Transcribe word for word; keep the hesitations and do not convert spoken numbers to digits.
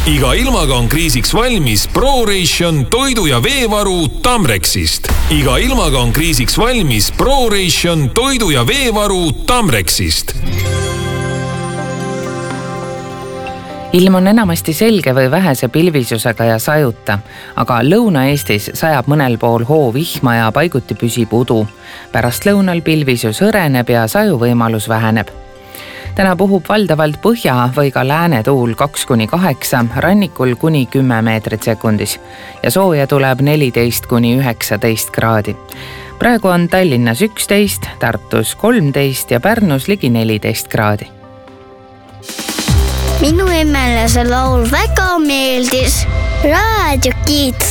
iga ilmaga on kriisiks valmis ProRation toidu- ja veevaru Tamrexist. Iga ilmaga on kriisiks valmis ProRation toidu- ja veevaru Tamrexist. Ilm on enamasti selge või vähese pilvisusega ja sajuta, aga Lõuna-Eestis sajab mõnel pool hoo vihma ja paiguti püsib udu. Pärast lõunal pilvisus õreneb ja sajuvõimalus väheneb. Täna puhub valdavalt põhja või ka lääne tuul kaks kuni kaheksa, rannikul kuni kümme meetrit sekundis ja sooja tuleb neliteist kuni üheksateist kraadi. Praegu on Tallinnas üksteist, Tartus kolmteist ja Pärnus ligi neliteist kraadi. Minu emele see laul väga meeldis. Raadio Kids.